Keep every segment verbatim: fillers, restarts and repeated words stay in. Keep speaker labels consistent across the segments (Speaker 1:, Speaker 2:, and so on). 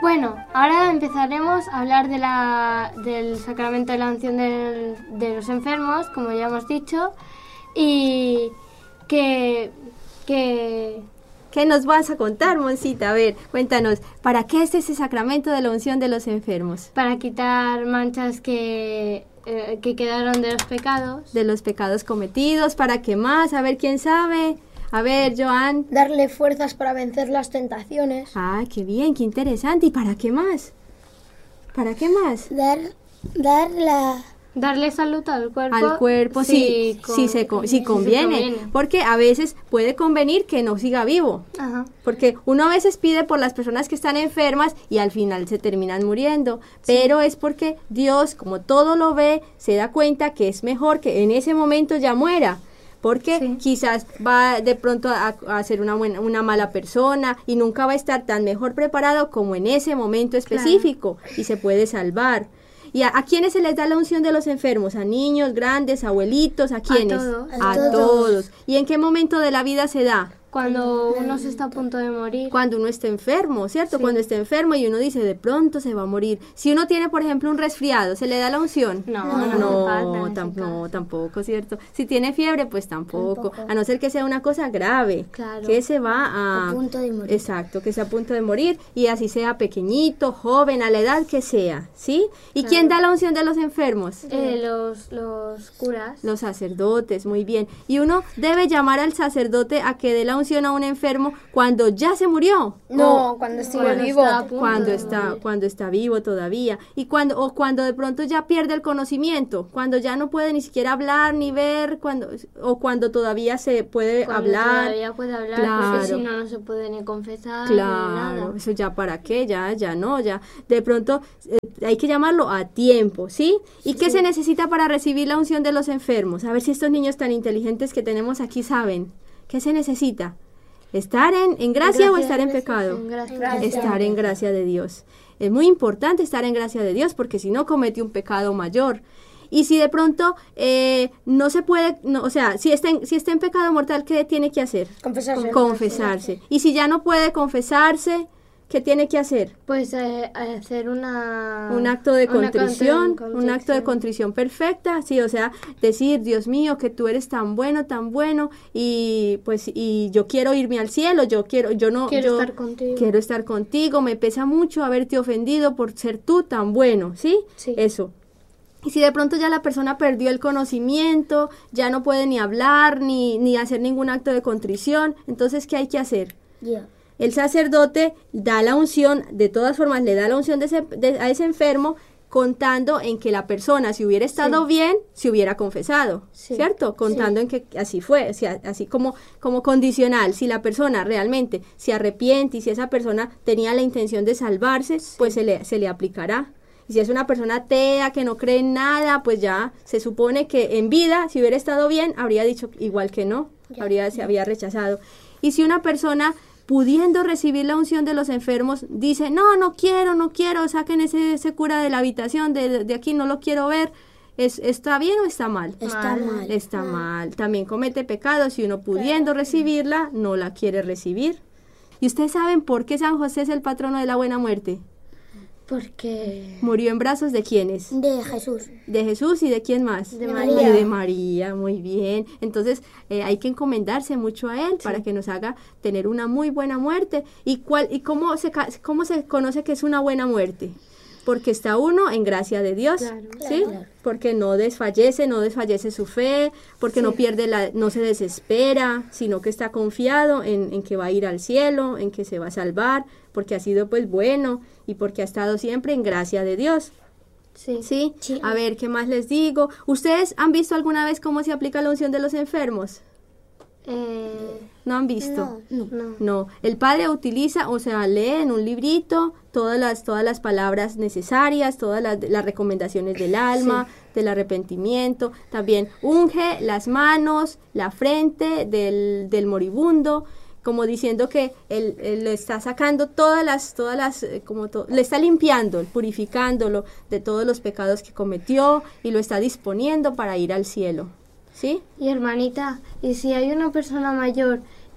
Speaker 1: Bueno, ahora empezaremos a hablar de la, del sacramento de la unción del, de los enfermos, como ya hemos dicho, y que... que
Speaker 2: ¿Qué nos vas a contar, Moncita? A ver, cuéntanos, ¿para qué es ese sacramento de la unción de los enfermos?
Speaker 1: Para quitar manchas que, eh, que quedaron de los pecados.
Speaker 2: De los pecados cometidos, ¿para qué más? A ver, ¿quién sabe? A ver, Joan.
Speaker 3: Darle fuerzas para vencer las tentaciones.
Speaker 2: Ah, qué bien, qué interesante. ¿Y para qué más? ¿Para qué más?
Speaker 3: Dar, dar la...
Speaker 1: Darle salud al cuerpo.
Speaker 2: Al cuerpo, sí, sí, con, sí, se, con, sí conviene, sí conviene, porque a veces puede convenir que no siga vivo. Ajá. Porque uno a veces pide por las personas que están enfermas y al final se terminan muriendo, sí. Pero es porque Dios, como todo lo ve, se da cuenta que es mejor que en ese momento ya muera. Porque sí. Quizás va de pronto a, a ser una, buena, una mala persona y nunca va a estar tan mejor preparado como en ese momento específico, claro. Y se puede salvar. ¿Y a, a quiénes se les da la unción de los enfermos? ¿A niños, grandes, abuelitos? ¿A quiénes?
Speaker 1: A todos.
Speaker 2: A, a todos. todos. ¿Y en qué momento de la vida se da?
Speaker 1: Cuando uno se está a punto de morir.
Speaker 2: Cuando uno está enfermo, ¿cierto? Sí. Cuando está enfermo y uno dice, de pronto se va a morir. Si uno tiene, por ejemplo, un resfriado, ¿se le da la unción?
Speaker 1: No,
Speaker 2: no,
Speaker 1: no,
Speaker 2: no, no, tam no tampoco, ¿cierto? Si tiene fiebre, pues tampoco. tampoco. A no ser que sea una cosa grave,
Speaker 1: claro.
Speaker 2: Que se va a...
Speaker 3: A punto de morir.
Speaker 2: Exacto, que sea a punto de morir y así sea pequeñito, joven, a la edad que sea, ¿sí? ¿Y claro. Quién da la unción de los enfermos?
Speaker 1: Eh, los, los curas.
Speaker 2: Los sacerdotes, muy bien. Y uno debe llamar al sacerdote a que dé la unción a un enfermo cuando ya se murió.
Speaker 3: No, o, cuando sigue
Speaker 1: cuando
Speaker 3: vivo.
Speaker 1: Está
Speaker 2: cuando está cuando está vivo todavía. Y cuando o cuando de pronto ya pierde el conocimiento, cuando ya no puede ni siquiera hablar ni ver, cuando o cuando todavía se puede
Speaker 1: cuando
Speaker 2: hablar.
Speaker 1: Todavía puede hablar,
Speaker 2: claro.
Speaker 1: Porque si no no se puede ni confesar
Speaker 2: claro,
Speaker 1: ni nada.
Speaker 2: Eso ya para qué, ya ya no, ya de pronto eh, hay que llamarlo a tiempo, ¿sí? ¿Y sí, qué sí. se necesita para recibir la unción de los enfermos? A ver si estos niños tan inteligentes que tenemos aquí saben. ¿Qué se necesita? ¿Estar en, en gracia, gracia o estar en pecado?
Speaker 1: En gracia.
Speaker 3: Gracia.
Speaker 2: Estar en gracia de Dios. Es muy importante estar en gracia de Dios porque si no comete un pecado mayor. Y si de pronto eh, no se puede, no, o sea, si está, en, si está en pecado mortal, ¿qué tiene que hacer?
Speaker 3: Confesarse.
Speaker 2: Confesarse. Y si ya no puede confesarse, ¿qué tiene que hacer?
Speaker 1: Pues eh, hacer una...
Speaker 2: Un acto de
Speaker 1: una
Speaker 2: contrición,
Speaker 1: contrición.
Speaker 2: un acto de contrición perfecta, sí, o sea, decir, Dios mío, que tú eres tan bueno, tan bueno, y pues, y yo quiero irme al cielo, yo quiero, yo no...
Speaker 1: Quiero
Speaker 2: yo
Speaker 1: estar contigo.
Speaker 2: Quiero estar contigo, me pesa mucho haberte ofendido por ser tú tan bueno, ¿sí?
Speaker 1: Sí.
Speaker 2: Eso. Y si de pronto ya la persona perdió el conocimiento, ya no puede ni hablar, ni, ni hacer ningún acto de contrición, entonces, ¿qué hay que hacer?
Speaker 3: Yeah.
Speaker 2: El sacerdote da la unción, de todas formas le da la unción de ese, de, a ese enfermo, contando en que la persona, si hubiera estado sí. bien, se hubiera confesado, sí. ¿cierto? Contando sí. en que así fue, o sea, así como, como condicional, si la persona realmente se arrepiente y si esa persona tenía la intención de salvarse, sí. pues se le, se le aplicará. Y si es una persona atea que no cree en nada, pues ya se supone que en vida, si hubiera estado bien, habría dicho igual que no, ya. habría, se había rechazado. Y si una persona pudiendo recibir la unción de los enfermos, dice, no, no quiero, no quiero, saquen ese, ese cura de la habitación, de, de aquí no lo quiero ver, ¿Es, ¿está bien o está mal?
Speaker 3: Está mal. mal.
Speaker 2: Está mal. También comete pecado si uno pudiendo recibirla, no la quiere recibir. ¿Y ustedes saben por qué San José es el patrono de la buena muerte?
Speaker 1: Porque...
Speaker 2: ¿Murió en brazos de quiénes?
Speaker 3: De Jesús.
Speaker 2: ¿De Jesús y de quién más?
Speaker 1: De
Speaker 3: María.
Speaker 2: Y de María, muy bien. Entonces eh, hay que encomendarse mucho a Él sí. para que nos haga tener una muy buena muerte. ¿Y, cuál, y cómo, se, cómo se conoce que es una buena muerte? Porque está uno en gracia de Dios,
Speaker 1: claro,
Speaker 2: ¿sí?
Speaker 3: Claro.
Speaker 2: Porque no desfallece, no desfallece su fe, porque sí. no pierde la, no se desespera, sino que está confiado en, en que va a ir al cielo, en que se va a salvar, porque ha sido pues bueno y porque ha estado siempre en gracia de Dios.
Speaker 1: Sí.
Speaker 2: ¿Sí?
Speaker 3: Sí.
Speaker 2: A ver, ¿qué más les digo? ¿Ustedes han visto alguna vez cómo se aplica la unción de los enfermos?
Speaker 1: Eh,
Speaker 2: ¿No han visto?
Speaker 3: No,
Speaker 1: no.
Speaker 2: No, el padre utiliza, o sea, lee en un librito todas las, todas las palabras necesarias, todas las, las recomendaciones del alma, sí. del arrepentimiento, también unge las manos, la frente del, del moribundo, como diciendo que él, él le está sacando todas las, todas las, eh, como to, le está limpiando, purificándolo de todos los pecados que cometió y lo está disponiendo para ir al cielo, ¿sí?
Speaker 1: Y hermanita, y si hay una persona mayor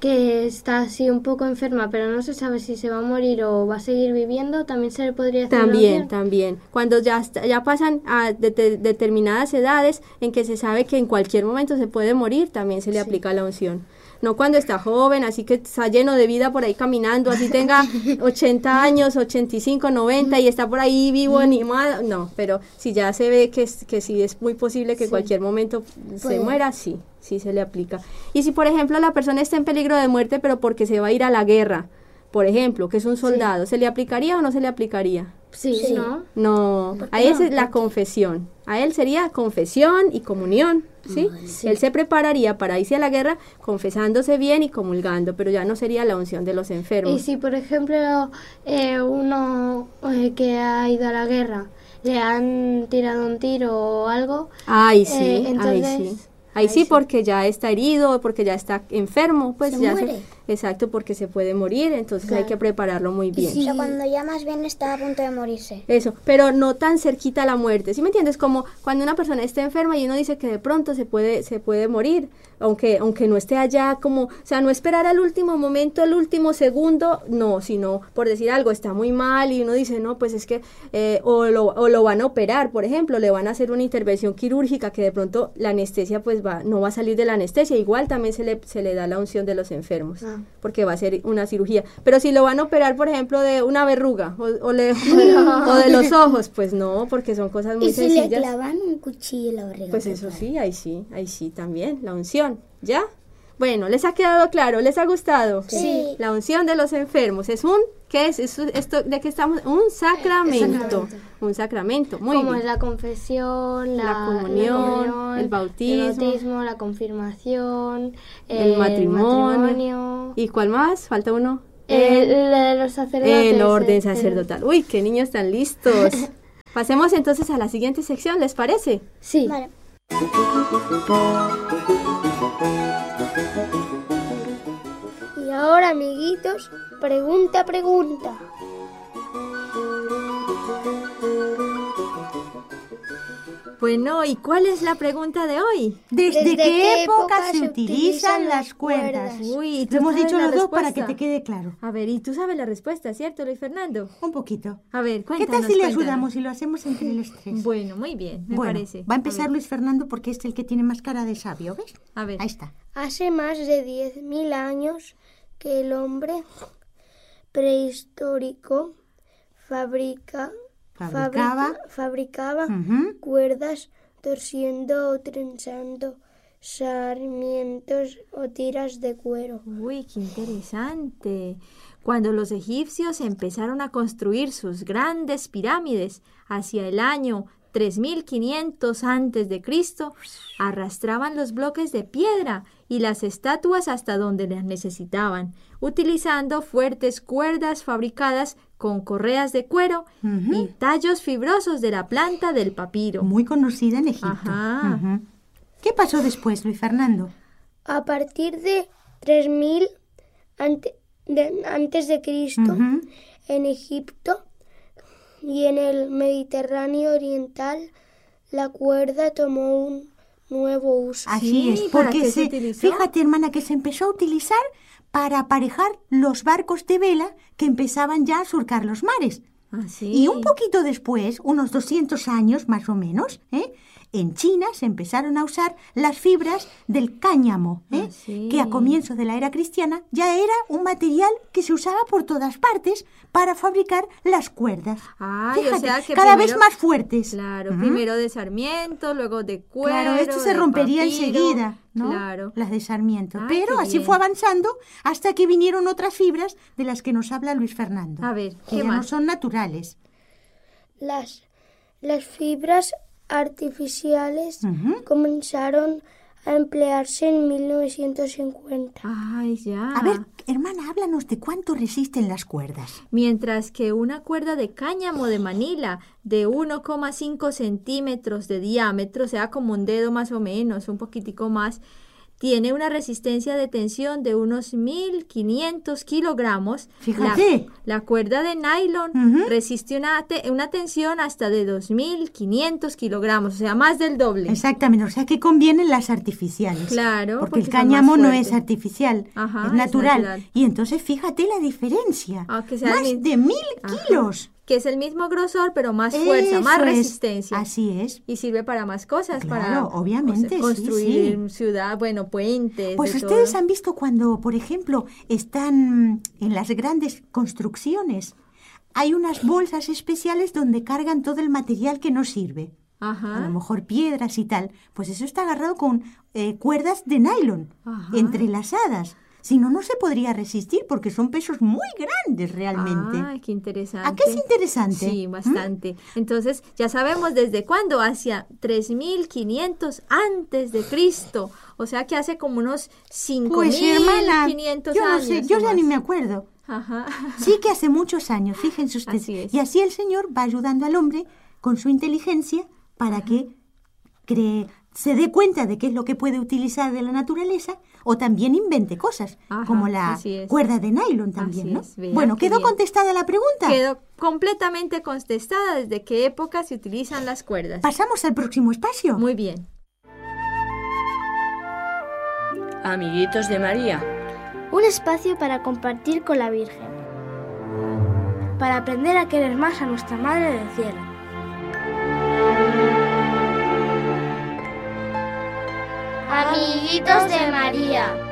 Speaker 1: que está así un poco enferma, pero no se sabe si se va a morir o va a seguir viviendo, también se le podría hacer
Speaker 2: También,
Speaker 1: una opción.
Speaker 2: también. Cuando ya, está- ya pasan a de- de- determinadas edades en que se sabe que en cualquier momento se puede morir, también se le aplica la unción. No cuando está joven, así que está lleno de vida por ahí caminando, así tenga ochenta años, ochenta y cinco, noventa y está por ahí vivo, animado. No, pero si ya se ve que, es- que sí es muy posible que en cualquier momento se
Speaker 3: Puede.
Speaker 2: muera, sí, sí se le aplica. Y si, por ejemplo, la persona está en peligro de muerte, pero porque se va a ir a la guerra, por ejemplo, que es un soldado, ¿se le aplicaría o no se le aplicaría?
Speaker 1: Sí,
Speaker 3: Sí.
Speaker 1: ¿no?
Speaker 2: No,
Speaker 3: ¿Por qué
Speaker 2: a él
Speaker 3: no?
Speaker 2: es la confesión. A él sería confesión y comunión, ¿sí? Él se prepararía para irse a la guerra confesándose bien y comulgando, pero ya no sería la unción de los enfermos.
Speaker 1: Y si, por ejemplo, eh, uno eh, que ha ido a la guerra le han tirado un tiro o algo,
Speaker 2: Ay, sí,
Speaker 1: eh,
Speaker 2: ay,
Speaker 1: entonces-
Speaker 2: sí. Ahí sí, porque ya está herido, porque ya está enfermo, pues
Speaker 3: Se
Speaker 2: ya
Speaker 3: muere.
Speaker 2: se... Exacto, porque se puede morir, entonces hay
Speaker 1: Claro.
Speaker 2: que prepararlo muy bien.
Speaker 3: O sea, cuando ya más bien está a punto de morirse.
Speaker 2: Eso, pero no tan cerquita a la muerte, ¿sí me entiendes? Como cuando una persona está enferma y uno dice que de pronto se puede, se puede morir, aunque, aunque no esté allá como, o sea, no esperar al último momento, al último segundo, no, sino por decir algo, está muy mal y uno dice, no, pues es que, eh, o, lo, o lo van a operar, por ejemplo, le van a hacer una intervención quirúrgica que de pronto la anestesia pues va, no va a salir de la anestesia, igual también se le, se le da la unción de los enfermos,
Speaker 1: Ah.
Speaker 2: porque va a ser una cirugía, pero si lo van a operar, por ejemplo, de una verruga o, o, le- o de los ojos, pues no, porque son cosas muy
Speaker 3: Y si le
Speaker 2: sencillas.
Speaker 3: clavan un cuchillo en la barriga.
Speaker 2: Pues
Speaker 3: ¿qué
Speaker 2: eso
Speaker 3: tal?
Speaker 2: sí, ahí sí, ahí sí también, la unción, ¿ya? Bueno, ¿les ha quedado claro? ¿Les ha gustado?
Speaker 3: Sí.
Speaker 2: La unción de los enfermos es un, ¿qué es? ¿Es esto de qué estamos? Un sacramento.
Speaker 1: Sacramento.
Speaker 2: Un sacramento, muy
Speaker 1: como
Speaker 2: bien.
Speaker 1: es la confesión, la,
Speaker 2: La comunión,
Speaker 1: comunión,
Speaker 2: el bautismo,
Speaker 1: el bautismo, la confirmación,
Speaker 2: el matrimonio.
Speaker 1: matrimonio,
Speaker 2: ¿Y cuál más? Falta uno.
Speaker 1: el, el de los sacerdotes.
Speaker 2: El orden
Speaker 1: el-
Speaker 2: sacerdotal. Uy, qué niños tan listos. Pasemos entonces a la siguiente sección, ¿les parece?
Speaker 1: Sí.
Speaker 3: Vale.
Speaker 4: Y ahora, amiguitos, pregunta, pregunta.
Speaker 2: Bueno, ¿y cuál es la pregunta de hoy?
Speaker 5: ¿Desde,
Speaker 4: ¿Desde
Speaker 5: qué,
Speaker 4: qué
Speaker 5: época
Speaker 4: época
Speaker 5: se
Speaker 4: se
Speaker 5: utilizan
Speaker 4: utilizan
Speaker 5: las
Speaker 4: las
Speaker 5: cuerdas?
Speaker 4: cuerdas?
Speaker 2: Uy, ¿y tú
Speaker 5: Lo hemos
Speaker 2: sabes
Speaker 5: dicho
Speaker 2: la
Speaker 5: los dos para que
Speaker 2: respuesta?
Speaker 5: te quede claro.
Speaker 2: A ver, ¿y tú sabes la respuesta, cierto, Luis Fernando?
Speaker 5: Un poquito.
Speaker 2: A ver,
Speaker 5: ¿Qué
Speaker 2: cuéntanos.
Speaker 5: tal si le
Speaker 2: cuéntanos.
Speaker 5: ayudamos y lo hacemos entre los tres?
Speaker 2: Bueno, muy bien, me
Speaker 5: Bueno,
Speaker 2: parece.
Speaker 5: va a empezar
Speaker 2: ver,
Speaker 5: Luis Fernando porque es el que tiene más cara de sabio, ¿ves?
Speaker 2: A ver.
Speaker 5: Ahí está.
Speaker 4: Hace más de diez mil años que el hombre prehistórico fabrica,
Speaker 5: Fabricaba.
Speaker 4: fabrica- fabricaba
Speaker 5: Ujú.
Speaker 4: cuerdas torciendo o trenzando sarmientos o tiras de cuero.
Speaker 2: Uy, qué interesante. Cuando los egipcios empezaron a construir sus grandes pirámides hacia el año tres mil quinientos antes de Cristo, arrastraban los bloques de piedra y las estatuas hasta donde las necesitaban, utilizando fuertes cuerdas fabricadas con correas de cuero
Speaker 5: Ujú.
Speaker 2: y tallos fibrosos de la planta del papiro.
Speaker 5: Muy conocida en Egipto.
Speaker 2: Ajá.
Speaker 5: Ujú. ¿Qué pasó después, Luis Fernando?
Speaker 4: A partir de tres mil ante- de- antes de Cristo,
Speaker 5: Ujú.
Speaker 4: en Egipto y en el Mediterráneo oriental, la cuerda tomó un nuevo uso.
Speaker 5: Así
Speaker 2: Sí,
Speaker 5: es,
Speaker 2: ¿para
Speaker 5: porque
Speaker 2: qué se
Speaker 5: se,
Speaker 2: utilizó?
Speaker 5: fíjate, hermana, que se empezó a utilizar para aparejar los barcos de vela que empezaban ya a surcar los mares.
Speaker 2: Ah, sí.
Speaker 5: Y un poquito después, unos doscientos años más o menos, ¿eh? en China se empezaron a usar las fibras del cáñamo, ¿eh?
Speaker 2: Ah, sí.
Speaker 5: que a comienzo de la era cristiana ya era un material que se usaba por todas partes para fabricar las cuerdas.
Speaker 2: Ay, o
Speaker 5: Fíjate,
Speaker 2: sea que
Speaker 5: cada vez
Speaker 2: primero-
Speaker 5: más fuertes.
Speaker 2: Claro,
Speaker 5: Ujú.
Speaker 2: primero de Sarmiento, luego de cuero.
Speaker 5: Claro, esto se
Speaker 2: de
Speaker 5: rompería
Speaker 2: papiro.
Speaker 5: enseguida, ¿no?
Speaker 2: Claro.
Speaker 5: Las de Sarmiento.
Speaker 2: Ay,
Speaker 5: Pero
Speaker 2: qué
Speaker 5: así
Speaker 2: bien.
Speaker 5: fue avanzando hasta que vinieron otras fibras de las que nos habla Luis Fernando.
Speaker 2: A ver,
Speaker 5: que
Speaker 2: ¿qué
Speaker 5: ya no
Speaker 2: más?
Speaker 5: son naturales.
Speaker 4: Las, las fibras artificiales
Speaker 5: Ujú.
Speaker 4: comenzaron a emplearse en mil novecientos cincuenta.
Speaker 2: Ay, ya.
Speaker 5: A ver, hermana, háblanos de cuánto resisten las cuerdas.
Speaker 2: Mientras que una cuerda de cáñamo de Manila de uno coma cinco centímetros de diámetro, o sea, como un dedo más o menos, un poquitico más, tiene una resistencia de tensión de unos mil quinientos kilogramos.
Speaker 5: Fíjate.
Speaker 2: La, la cuerda de nylon
Speaker 5: Ujú.
Speaker 2: resiste una, te- una tensión hasta de dos mil quinientos kilogramos, o sea, más del doble.
Speaker 5: Exactamente, o sea que convienen las artificiales.
Speaker 2: Claro,
Speaker 5: porque,
Speaker 2: porque
Speaker 5: el
Speaker 2: son
Speaker 5: cáñamo
Speaker 2: más
Speaker 5: no
Speaker 2: fuertes.
Speaker 5: es artificial,
Speaker 2: Ajá,
Speaker 5: es
Speaker 2: es
Speaker 5: natural.
Speaker 2: natural.
Speaker 5: Y entonces fíjate la diferencia.
Speaker 2: Ah, que sea
Speaker 5: Más
Speaker 2: el mi-
Speaker 5: de mil
Speaker 2: Ajá.
Speaker 5: kilos.
Speaker 2: Que es el mismo grosor, pero más fuerza,
Speaker 5: Eso
Speaker 2: más
Speaker 5: es.
Speaker 2: resistencia.
Speaker 5: Así es.
Speaker 2: Y sirve para más cosas,
Speaker 5: Claro,
Speaker 2: para
Speaker 5: obviamente,
Speaker 2: o sea,
Speaker 5: sí,
Speaker 2: construir
Speaker 5: sí.
Speaker 2: ciudad, bueno, puentes.
Speaker 5: Pues
Speaker 2: de
Speaker 5: ustedes
Speaker 2: todo.
Speaker 5: han visto cuando, por ejemplo, están en las grandes construcciones, hay unas bolsas especiales donde cargan todo el material que no sirve.
Speaker 2: Ajá.
Speaker 5: A lo mejor piedras y tal. Pues eso está agarrado con eh, cuerdas de nylon
Speaker 2: Ajá.
Speaker 5: entrelazadas. Si no, no se podría resistir porque son pesos muy grandes realmente.
Speaker 2: Ay, qué interesante.
Speaker 5: ¿A qué es interesante?
Speaker 2: Sí, bastante. Entonces, ya sabemos desde cuándo, hacia tres mil quinientos antes de Cristo. O sea que hace como unos cinco mil
Speaker 5: Pues hermana,
Speaker 2: quinientos
Speaker 5: yo no
Speaker 2: años.
Speaker 5: sé, yo
Speaker 2: o
Speaker 5: ya
Speaker 2: más.
Speaker 5: ni me acuerdo.
Speaker 2: Ajá.
Speaker 5: Sí que hace muchos años, fíjense ustedes.
Speaker 2: Así es.
Speaker 5: Y así el Señor va ayudando al hombre con su inteligencia para que cree, se dé cuenta de qué es lo que puede utilizar de la naturaleza o también invente cosas,
Speaker 2: Ajá,
Speaker 5: como la
Speaker 2: así es.
Speaker 5: cuerda de nylon también,
Speaker 2: Así
Speaker 5: ¿no?
Speaker 2: es, vea,
Speaker 5: Bueno,
Speaker 2: qué
Speaker 5: ¿quedó
Speaker 2: bien.
Speaker 5: contestada la pregunta?
Speaker 2: Quedó completamente contestada desde qué época se utilizan las cuerdas.
Speaker 5: Pasamos al próximo espacio.
Speaker 2: Muy bien.
Speaker 6: Amiguitos de María.
Speaker 4: Un espacio para compartir con la Virgen, para aprender a querer más a nuestra Madre del Cielo.
Speaker 1: Amiguitos de María.